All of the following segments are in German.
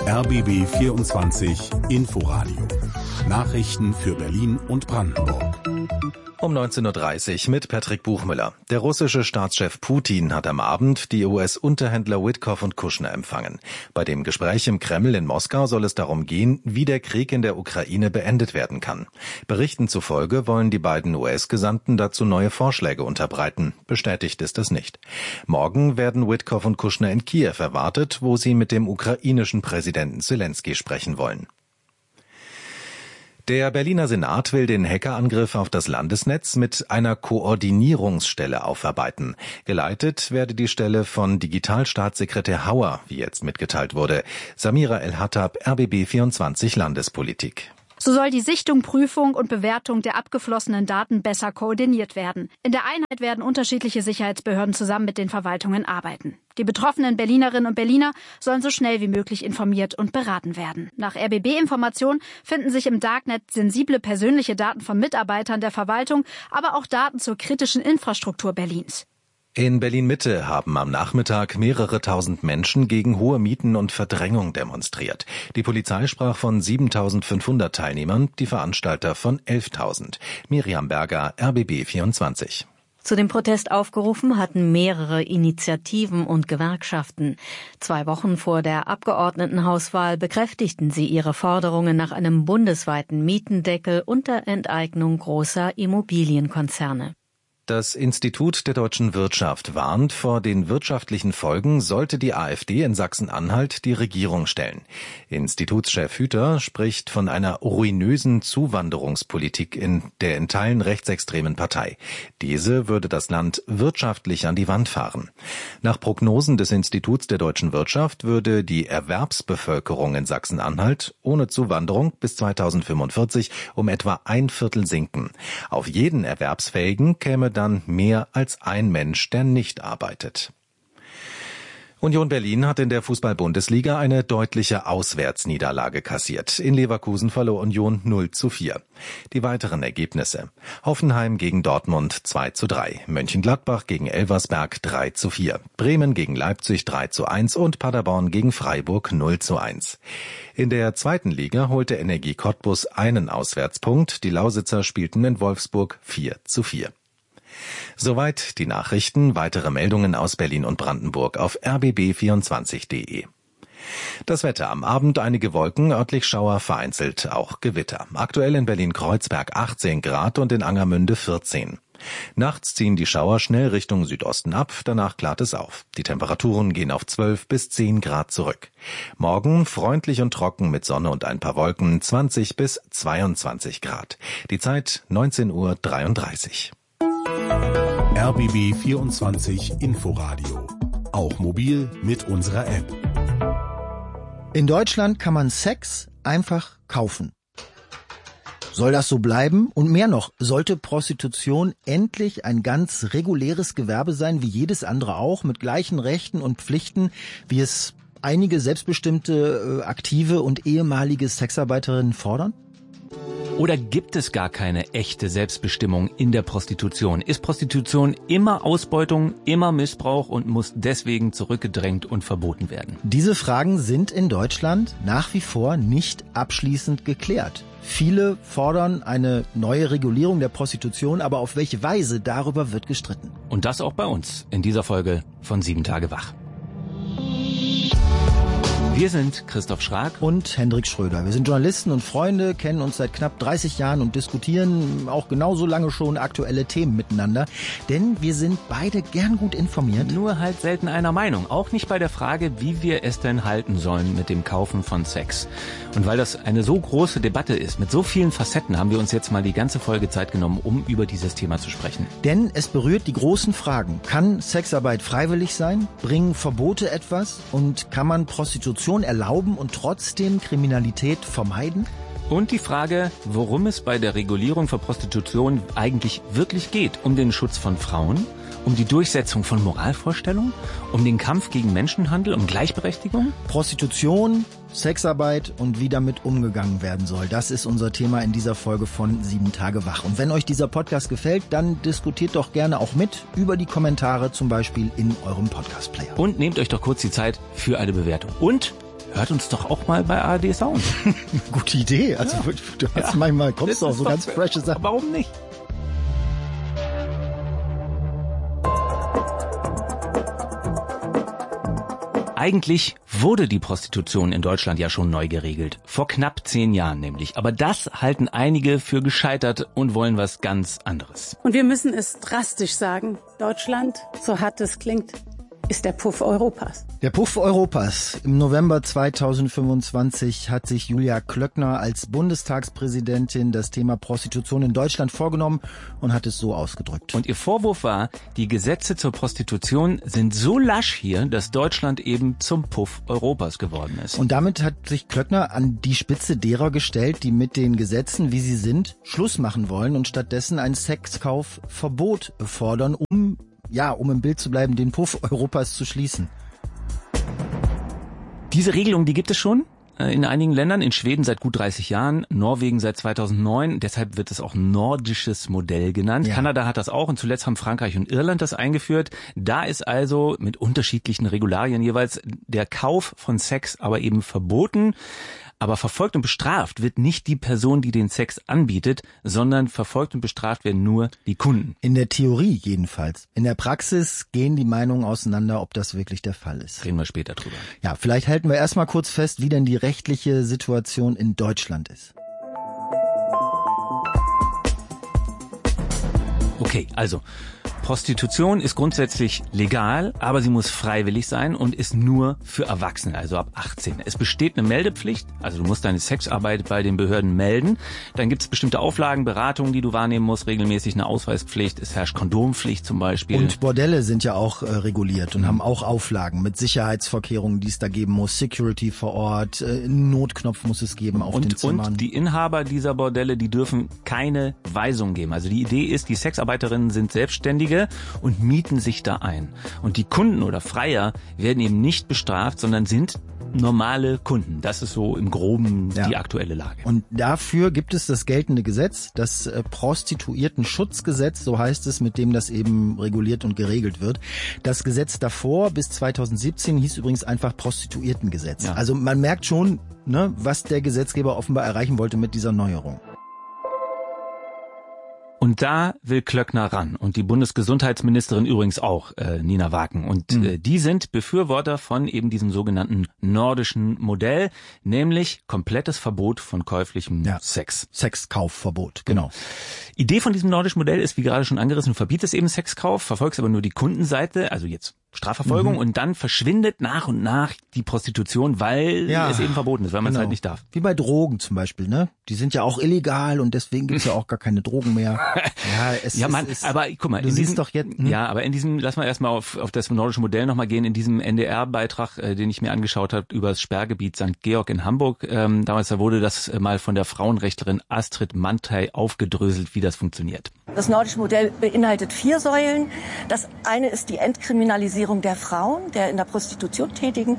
RBB 24 Inforadio. Nachrichten für Berlin und Brandenburg. Um 19.30 Uhr mit Patrick Buchmüller. Der russische Staatschef Putin hat am Abend die US-Unterhändler Witkoff und Kushner empfangen. Bei dem Gespräch im Kreml in Moskau soll es darum gehen, wie der Krieg in der Ukraine beendet werden kann. Berichten zufolge wollen die beiden US-Gesandten dazu neue Vorschläge unterbreiten. Bestätigt ist das nicht. Morgen werden Witkoff und Kushner in Kiew erwartet, wo sie mit dem ukrainischen Präsidenten Selenskyj sprechen wollen. Der Berliner Senat will den Hackerangriff auf das Landesnetz mit einer Koordinierungsstelle aufarbeiten. Geleitet werde die Stelle von Digitalstaatssekretär Hauer, wie jetzt mitgeteilt wurde. Samira El-Hattab, RBB 24 Landespolitik. So soll die Sichtung, Prüfung und Bewertung der abgeflossenen Daten besser koordiniert werden. In der Einheit werden unterschiedliche Sicherheitsbehörden zusammen mit den Verwaltungen arbeiten. Die betroffenen Berlinerinnen und Berliner sollen so schnell wie möglich informiert und beraten werden. Nach RBB-Information finden sich im Darknet sensible persönliche Daten von Mitarbeitern der Verwaltung, aber auch Daten zur kritischen Infrastruktur Berlins. In Berlin-Mitte haben am Nachmittag mehrere tausend Menschen gegen hohe Mieten und Verdrängung demonstriert. Die Polizei sprach von 7.500 Teilnehmern, die Veranstalter von 11.000. Miriam Berger, RBB 24. Zu dem Protest aufgerufen hatten mehrere Initiativen und Gewerkschaften. 2 Wochen vor der Abgeordnetenhauswahl bekräftigten sie ihre Forderungen nach einem bundesweiten Mietendeckel und der Enteignung großer Immobilienkonzerne. Das Institut der deutschen Wirtschaft warnt vor den wirtschaftlichen Folgen, sollte die AfD in Sachsen-Anhalt die Regierung stellen. Institutschef Hüter spricht von einer ruinösen Zuwanderungspolitik in der in Teilen rechtsextremen Partei. Diese würde das Land wirtschaftlich an die Wand fahren. Nach Prognosen des Instituts der deutschen Wirtschaft würde die Erwerbsbevölkerung in Sachsen-Anhalt ohne Zuwanderung bis 2045 um etwa 1/4 sinken. Auf jeden Erwerbsfähigen käme dann mehr als ein Mensch, der nicht arbeitet. Union Berlin hat in der Fußball-Bundesliga eine deutliche Auswärtsniederlage kassiert. In Leverkusen verlor Union 0:4. Die weiteren Ergebnisse: Hoffenheim gegen Dortmund 2:3, Mönchengladbach gegen Elversberg 3:4, Bremen gegen Leipzig 3:1 und Paderborn gegen Freiburg 0:1. In der zweiten Liga holte Energie Cottbus einen Auswärtspunkt. Die Lausitzer spielten in Wolfsburg 4:4. Soweit die Nachrichten. Weitere Meldungen aus Berlin und Brandenburg auf rbb24.de. Das Wetter: am Abend einige Wolken, örtlich Schauer, vereinzelt auch Gewitter. Aktuell in Berlin-Kreuzberg 18 Grad und in Angermünde 14. Nachts ziehen die Schauer schnell Richtung Südosten ab, danach klart es auf. Die Temperaturen gehen auf 12 bis 10 Grad zurück. Morgen freundlich und trocken mit Sonne und ein paar Wolken, 20 bis 22 Grad. Die Zeit 19:33 Uhr. RBB 24 Inforadio. Auch mobil mit unserer App. In Deutschland kann man Sex einfach kaufen. Soll das so bleiben? Und mehr noch, sollte Prostitution endlich ein ganz reguläres Gewerbe sein, wie jedes andere auch, mit gleichen Rechten und Pflichten, wie es einige selbstbestimmte, aktive und ehemalige Sexarbeiterinnen fordern? Oder gibt es gar keine echte Selbstbestimmung in der Prostitution? Ist Prostitution immer Ausbeutung, immer Missbrauch und muss deswegen zurückgedrängt und verboten werden? Diese Fragen sind in Deutschland nach wie vor nicht abschließend geklärt. Viele fordern eine neue Regulierung der Prostitution, aber auf welche Weise, darüber wird gestritten. Und das auch bei uns in dieser Folge von 7 Tage wach. Wir sind Christoph Schrag und Hendrik Schröder. Wir sind Journalisten und Freunde, kennen uns seit knapp 30 Jahren und diskutieren auch genauso lange schon aktuelle Themen miteinander. Denn wir sind beide gern gut informiert. Nur halt selten einer Meinung. Auch nicht bei der Frage, wie wir es denn halten sollen mit dem Kaufen von Sex. Und weil das eine so große Debatte ist, mit so vielen Facetten, haben wir uns jetzt mal die ganze Folge Zeit genommen, um über dieses Thema zu sprechen. Denn es berührt die großen Fragen. Kann Sexarbeit freiwillig sein? Bringen Verbote etwas? Und kann man Prostitution erlauben und trotzdem Kriminalität vermeiden? Und die Frage, worum es bei der Regulierung für Prostitution eigentlich wirklich geht. Um den Schutz von Frauen, um die Durchsetzung von Moralvorstellungen, um den Kampf gegen Menschenhandel, um Gleichberechtigung? Prostitution, Sexarbeit und wie damit umgegangen werden soll. Das ist unser Thema in dieser Folge von 7 Tage wach. Und wenn euch dieser Podcast gefällt, dann diskutiert doch gerne auch mit über die Kommentare, zum Beispiel in eurem Podcast-Player. Und nehmt euch doch kurz die Zeit für eine Bewertung. Und hört uns doch auch mal bei ARD Sound. Gute Idee. Also du hast manchmal kommst du auch so ganz frische Sachen. Warum nicht? Eigentlich wurde die Prostitution in Deutschland ja schon neu geregelt. Vor knapp 10 Jahren nämlich. Aber das halten einige für gescheitert und wollen was ganz anderes. Und wir müssen es drastisch sagen. Deutschland, so hart es klingt, ist der Puff Europas. Der Puff Europas. Im November 2025 hat sich Julia Klöckner als Bundestagspräsidentin das Thema Prostitution in Deutschland vorgenommen und hat es so ausgedrückt. Und ihr Vorwurf war, die Gesetze zur Prostitution sind so lasch hier, dass Deutschland eben zum Puff Europas geworden ist. Und damit hat sich Klöckner an die Spitze derer gestellt, die mit den Gesetzen, wie sie sind, Schluss machen wollen und stattdessen ein Sexkaufverbot fordern, um im Bild zu bleiben, den Puff Europas zu schließen. Diese Regelung, die gibt es schon in einigen Ländern, in Schweden seit gut 30 Jahren, Norwegen seit 2009, deshalb wird es auch nordisches Modell genannt. Ja. Kanada hat das auch und zuletzt haben Frankreich und Irland das eingeführt. Da ist also mit unterschiedlichen Regularien jeweils der Kauf von Sex aber eben verboten. Aber verfolgt und bestraft wird nicht die Person, die den Sex anbietet, sondern verfolgt und bestraft werden nur die Kunden. In der Theorie jedenfalls. In der Praxis gehen die Meinungen auseinander, ob das wirklich der Fall ist. Reden wir später drüber. Ja, vielleicht halten wir erstmal kurz fest, wie denn die rechtliche Situation in Deutschland ist. Okay, also Prostitution ist grundsätzlich legal, aber sie muss freiwillig sein und ist nur für Erwachsene, also ab 18. Es besteht eine Meldepflicht, also du musst deine Sexarbeit bei den Behörden melden. Dann gibt es bestimmte Auflagen, Beratungen, die du wahrnehmen musst, regelmäßig eine Ausweispflicht. Es herrscht Kondompflicht zum Beispiel. Und Bordelle sind ja auch reguliert und haben auch Auflagen mit Sicherheitsvorkehrungen, die es da geben muss. Security vor Ort, einen Notknopf muss es geben auf den Zimmern. Und die Inhaber dieser Bordelle, die dürfen keine Weisung geben. Also die Idee ist, die Sexarbeiterinnen sind Selbstständige und mieten sich da ein. Und die Kunden oder Freier werden eben nicht bestraft, sondern sind normale Kunden. Das ist so im Groben die aktuelle Lage. Und dafür gibt es das geltende Gesetz, das Prostituiertenschutzgesetz, so heißt es, mit dem das eben reguliert und geregelt wird. Das Gesetz davor bis 2017 hieß übrigens einfach Prostituiertengesetz. Ja. Also man merkt schon, was der Gesetzgeber offenbar erreichen wollte mit dieser Neuerung. Und da will Klöckner ran und die Bundesgesundheitsministerin übrigens auch, Nina Waken. Und die sind Befürworter von eben diesem sogenannten nordischen Modell, nämlich komplettes Verbot von käuflichem Sex. Sexkaufverbot, genau. Idee von diesem nordischen Modell ist, wie gerade schon angerissen, du verbietest eben Sexkauf, verfolgst aber nur die Kundenseite, also jetzt Strafverfolgung, und dann verschwindet nach und nach die Prostitution, weil es eben verboten ist, weil man es halt nicht darf. Wie bei Drogen zum Beispiel, ne? Die sind ja auch illegal und deswegen gibt's ja auch gar keine Drogen mehr. Aber guck mal, du siehst doch jetzt. Ja, aber in diesem, lass mal erstmal auf das nordische Modell nochmal gehen, in diesem NDR-Beitrag, den ich mir angeschaut habe, über das Sperrgebiet St. Georg in Hamburg. Damals da wurde das mal von der Frauenrechtlerin Astrid Mantei aufgedröselt, wie das funktioniert. Das nordische Modell beinhaltet 4 Säulen. Das eine ist die Entkriminalisierung der Frauen, der in der Prostitution tätigen.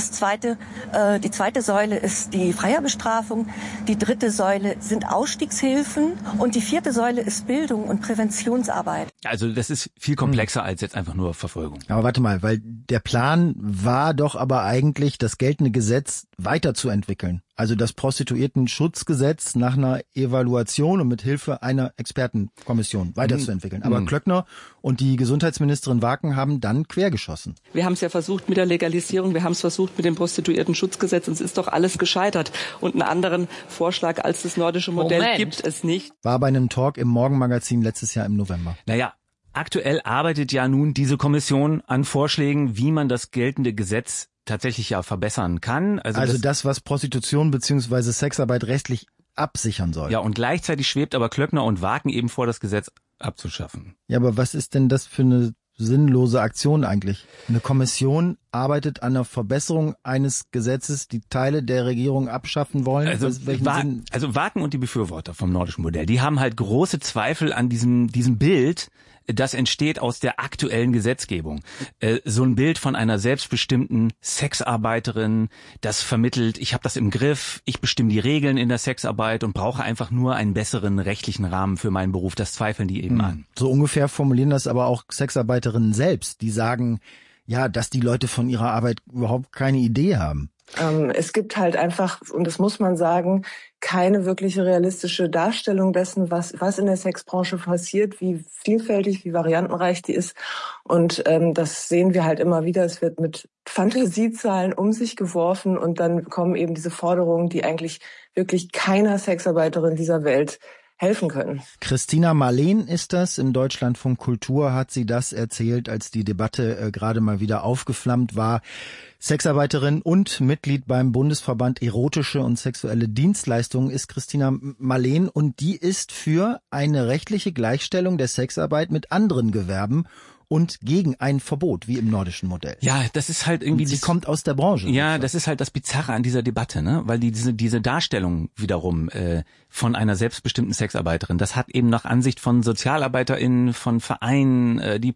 Die zweite Säule ist die Freierbestrafung. Die dritte Säule sind Ausstiegshilfen. Und die 4. Säule ist Bildung und Präventionsarbeit. Also das ist viel komplexer als jetzt einfach nur Verfolgung. Aber warte mal, weil der Plan war doch aber eigentlich, das geltende Gesetz weiterzuentwickeln. Also das Prostituiertenschutzgesetz nach einer Evaluation und mit Hilfe einer Expertenkommission weiterzuentwickeln. Aber Klöckner und die Gesundheitsministerin Waken haben dann quergeschossen. Wir haben es ja versucht mit der Legalisierung, wir haben es versucht mit dem Prostituiertenschutzgesetz und es ist doch alles gescheitert. Und einen anderen Vorschlag als das nordische Modell gibt es nicht. War bei einem Talk im Morgenmagazin letztes Jahr im November. Naja, aktuell arbeitet ja nun diese Kommission an Vorschlägen, wie man das geltende Gesetz tatsächlich verbessern kann. Also das, was Prostitution bzw. Sexarbeit rechtlich absichern soll. Ja, und gleichzeitig schwebt aber Klöckner und Waken eben vor, das Gesetz abzuschaffen. Ja, aber was ist denn das für eine sinnlose Aktion eigentlich? Eine Kommission arbeitet an der Verbesserung eines Gesetzes, die Teile der Regierung abschaffen wollen. Also Waken und die Befürworter vom nordischen Modell, die haben halt große Zweifel an diesem Bild, das entsteht aus der aktuellen Gesetzgebung. So ein Bild von einer selbstbestimmten Sexarbeiterin, das vermittelt, ich habe das im Griff, ich bestimme die Regeln in der Sexarbeit und brauche einfach nur einen besseren rechtlichen Rahmen für meinen Beruf. Das zweifeln die eben an. So ungefähr formulieren das aber auch Sexarbeiterinnen selbst. Die sagen, dass die Leute von ihrer Arbeit überhaupt keine Idee haben. Es gibt halt einfach, und das muss man sagen, keine wirkliche realistische Darstellung dessen, was in der Sexbranche passiert, wie vielfältig, wie variantenreich die ist. Und das sehen wir halt immer wieder. Es wird mit Fantasiezahlen um sich geworfen und dann kommen eben diese Forderungen, die eigentlich wirklich keiner Sexarbeiterin dieser Welt helfen können. Christina Marleen ist das. Im Deutschlandfunk Kultur hat sie das erzählt, als die Debatte gerade mal wieder aufgeflammt war. Sexarbeiterin und Mitglied beim Bundesverband Erotische und Sexuelle Dienstleistungen ist Christina Marleen und die ist für eine rechtliche Gleichstellung der Sexarbeit mit anderen Gewerben und gegen ein Verbot, wie im nordischen Modell. Ja, das ist halt irgendwie... Sie kommt aus der Branche. Ja, das ist halt das Bizarre an dieser Debatte, ne? Weil diese Darstellung wiederum von einer selbstbestimmten Sexarbeiterin, das hat eben nach Ansicht von SozialarbeiterInnen, von Vereinen, die